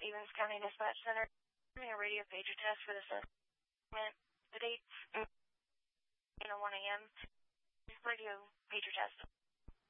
Evans County Dispatch Center. Doing a radio pager test for the segment. The date's 1 a.m. Radio pager test.